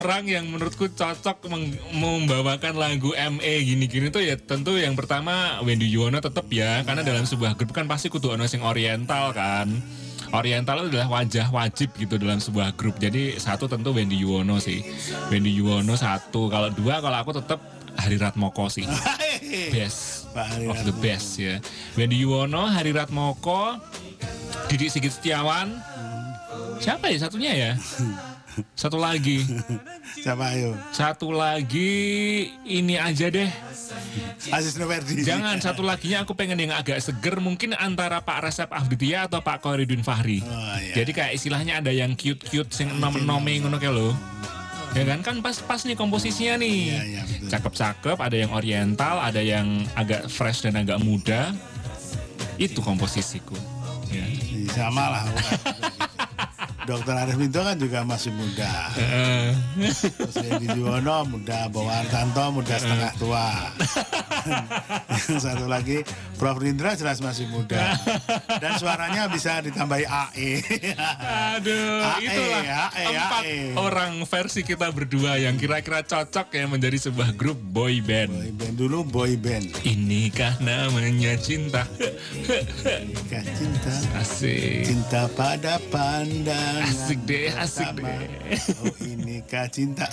orang yang menurutku cocok membawakan lagu ME gini-gini tuh ya tentu yang pertama Wendy Yuwono tetep ya, karena dalam sebuah grup kan pasti kudu ono sing oriental kan. Oriental itu adalah wajah wajib gitu dalam sebuah grup. Jadi satu tentu Wendy Yuwono sih. Wendy Yuwono satu. Kalau dua, kalau aku tetap Hari Ratmoko sih. Best of the best ya. Wendy Yuwono, Hari Ratmoko, Didik Sigit Setiawan. Siapa ya satunya ya? Satu lagi. Siapa ayo? Satu lagi ini aja deh. Aziz Noverdi. Jangan, satu laginya aku pengen yang agak seger, mungkin antara Pak Resep Afditya atau Pak Khairuddin Fahri. Iya. Jadi kayak istilahnya ada yang cute-cute sing enom-enomi ngono kayak lo. Ya kan pas nih komposisinya nih. Iya, betul. Cakep-cakep, ada yang oriental, ada yang agak fresh dan agak muda. Itu komposisiku. Ya. Sama lah. Dokter Arif Minto kan juga masih muda. Terus Wendy Yuwono muda, Bawa Artanto muda setengah tua. Yang satu lagi Prof Rindra jelas masih muda. Dan suaranya bisa ditambahi AE. Aduh, itulah empat orang versi kita berdua yang kira-kira cocok ya menjadi sebuah grup boy band. Boy band dulu, boy band. Inikah namanya cinta? Inikah cinta? Asik. Cinta pada pandangan. Asik deh, asik deh. Oh, inikah cinta?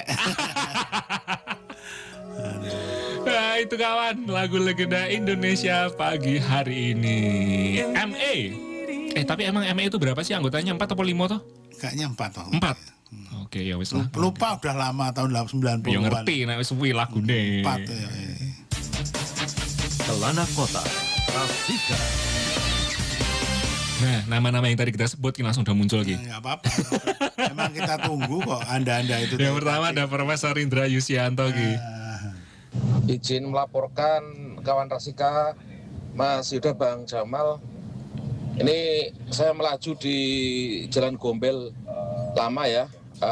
Nah, itu kawan, lagu legenda Indonesia pagi hari ini. ME. Tapi emang ME itu berapa sih anggotanya? 4 atau 5 toh? Kayaknya 4. 4. Oke, ya wis lah. Lupa udah lama tahun 90-an. Ya ngerti nek wis suwi lagune. 4 ya. Celana Kota, Rasika. Nah, nama-nama yang tadi kita sebut langsung udah muncul Ki. Ya apa-apa. Emang kita tunggu kok Anda itu. Yang pertama ada Profesor Indra Yusianto Ki. Izin melaporkan kawan Rasika, Mas Yuda, Bang Jamal. Ini saya melaju di Jalan Gombel lama ya,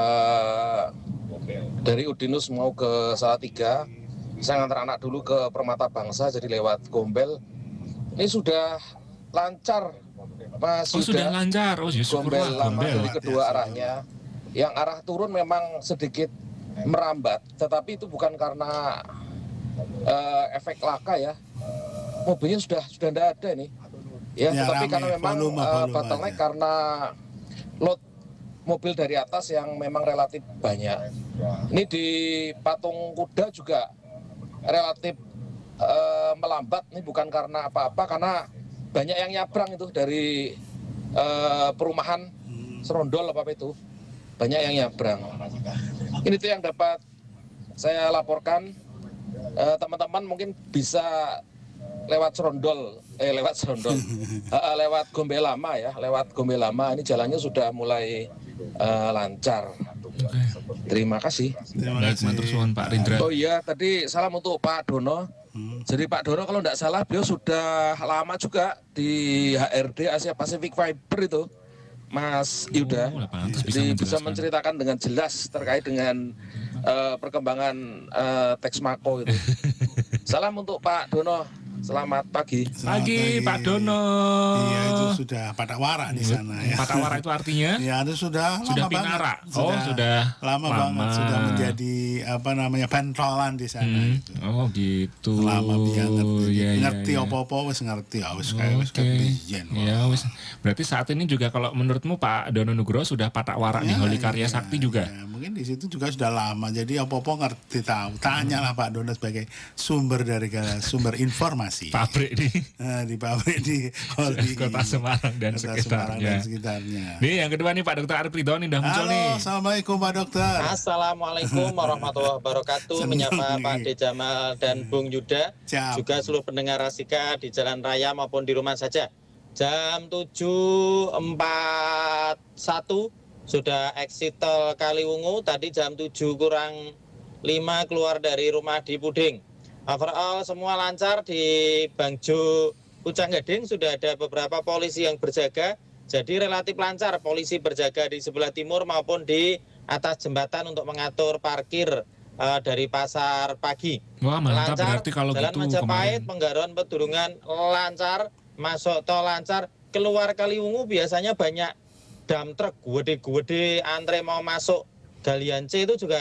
dari Udinus mau ke Salatiga. Saya ngantar anak dulu ke Permata Bangsa, jadi lewat Gombel. Ini sudah lancar, Mas Yuda. Sudah lancar. Oh, ya Gombel lama dari kedua biasa. arahnya. Yang arah turun memang sedikit merambat, tetapi itu bukan karena efek laka ya. Mobilnya sudah tidak ada nih. Ya, tetapi rame, karena memang volume bottleneck aja. karena load mobil dari atas yang memang relatif banyak. Ini di Patung Kuda juga relatif melambat. Ini bukan karena apa-apa, karena banyak yang nyabrang itu dari perumahan Serondol apa itu. Banyak yang nyabrang. Ini tuh yang dapat saya laporkan. Teman-teman mungkin bisa lewat Gombel Lama ya, lewat Gombel Lama. Ini jalannya sudah mulai lancar. Terima kasih. Baik, matur suwun Pak Rindra. Oh iya, tadi salam untuk Pak Dono. Jadi Pak Dono kalau tidak salah beliau sudah lama juga di HRD Asia Pacific Fiber itu, Mas Yuda. Jadi bisa menceritakan dengan jelas terkait dengan perkembangan Texmaco itu. Salam untuk Pak Dono. Selamat pagi. Pagi Pak Dono. Iya, itu sudah pada wara di sana ya. Pada wara itu artinya? Ya, itu sudah lama pinara. banget. Sudah lama banget, sudah menjadi pentolan di sana. Gitu. Oh gitu. Lama banget. Ya, ngerti apa-apa wis ngerti, wis kayak wis kebiyen. Ya wis. Berarti saat ini juga kalau menurutmu Pak Dono Nugroho sudah patak warak di Holy Karya Sakti juga? Ya, mungkin di situ juga sudah lama. Jadi apa-apa ngerti tahu. Tanyalah Pak Dono sebagai sumber informasi. Pabrik di pabrik di Kota Semarang dan sekitarnya. Nih yang kedua nih Pak Dokter Arif Ridwan udah muncul nih. Halo, assalamualaikum Pak Dokter. Assalamualaikum warahmatullahi wabarakatuh. Menyapa Pak D. Jamal dan Bung Yuda, juga seluruh pendengar Rasika di jalan raya maupun di rumah saja. Jam 7.41 sudah exit tol Kaliwungu. Tadi jam 7 kurang 5 keluar dari rumah di Puding. Overall semua lancar di Bangjo Pucang Gading. Sudah ada beberapa polisi yang berjaga. Jadi relatif lancar, polisi berjaga di sebelah timur maupun di atas jembatan untuk mengatur parkir dari pasar pagi. Wah, mantap, lancar, berarti kalau Jalan gitu Majapahit, kemarin. Penggaron Pedurungan lancar, masuk tol lancar, keluar Kaliwungu biasanya banyak dump truck gede-gede antre mau masuk Galian C itu juga